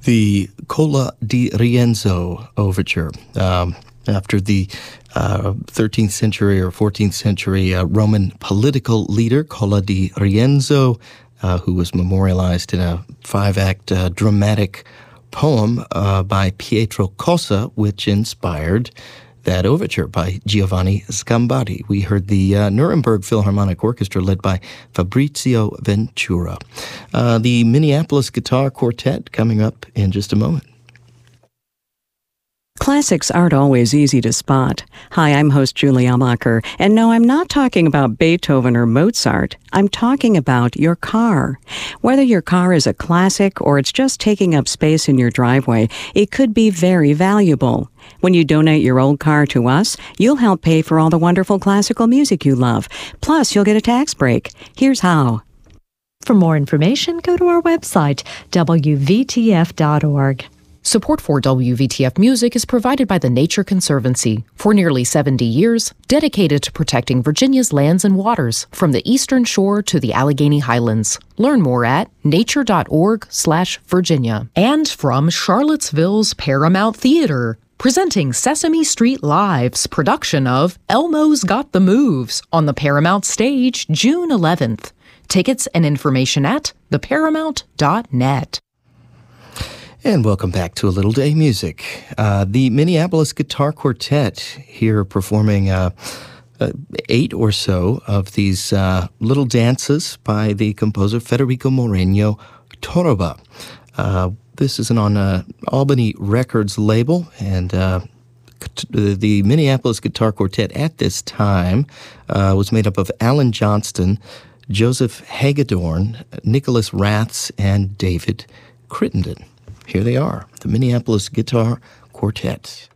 The Cola di Rienzo Overture, after the 13th century or 14th century Roman political leader Cola di Rienzo, who was memorialized in a 5-act dramatic poem by Pietro Cossa, which inspired that overture by Giovanni Scambati. We heard the Nuremberg Philharmonic Orchestra led by Fabrizio Ventura. The Minneapolis Guitar Quartet coming up in just a moment. Classics aren't always easy to spot. Hi, I'm host Julie Amacher, and no, I'm not talking about Beethoven or Mozart. I'm talking about your car. Whether your car is a classic or it's just taking up space in your driveway, it could be very valuable. When you donate your old car to us, you'll help pay for all the wonderful classical music you love. Plus, you'll get a tax break. Here's how. For more information, go to our website, wvtf.org. Support for WVTF Music is provided by the Nature Conservancy, for nearly 70 years, dedicated to protecting Virginia's lands and waters, from the Eastern Shore to the Allegheny Highlands. Learn more at nature.org/Virginia. And from Charlottesville's Paramount Theater, presenting Sesame Street Live's production of Elmo's Got the Moves on the Paramount stage June 11th. Tickets and information at theparamount.net. And welcome back to A Little Day Music. The Minneapolis Guitar Quartet here performing 8 or so of these little dances by the composer Federico Moreno Torroba. This is on Albany Records label, and the Minneapolis Guitar Quartet at this time was made up of Alan Johnston, Joseph Hagedorn, Nicholas Raths, and David Crittenden. Here they are, the Minneapolis Guitar Quartet.